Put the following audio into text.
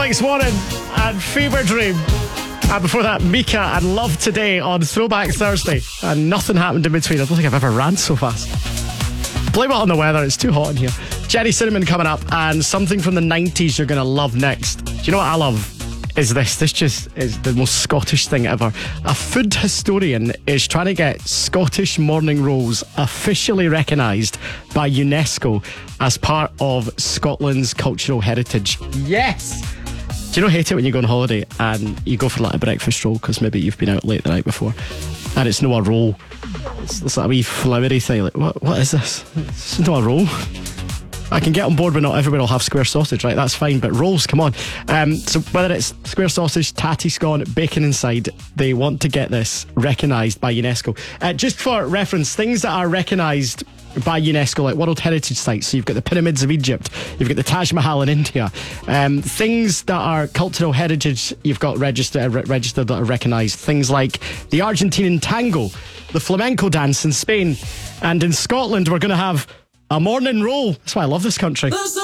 Alex Warren and Fever Dream. And before that, Mika and Love Today on Throwback Thursday. And nothing happened in between. I don't think I've ever ran so fast. Blame it on the weather, it's too hot in here. Jenny Cinnamon coming up, and something from the 90s you're going to love next. Do you know what I love? Is this just is the most Scottish thing ever. A food historian is trying to get Scottish morning rolls officially recognised by UNESCO as part of Scotland's cultural heritage. Yes! Do you hate it when you go on holiday and you go for like a breakfast roll because maybe you've been out late the night before and it's not a roll? It's like a wee flowery thing. Like, what is this? It's not a roll. I can get on board, but not everyone will have square sausage, right? That's fine, but rolls, come on. So whether it's square sausage, tatty scone, bacon inside, they want to get this recognised by UNESCO. Just for reference, things that are recognised by UNESCO, like World Heritage Sites. So you've got the Pyramids of Egypt, you've got the Taj Mahal in India. Things that are cultural heritage, you've got registered that are recognised. Things like the Argentinian tango, the flamenco dance in Spain. And in Scotland, we're going to have a morning roll. That's why I love this country.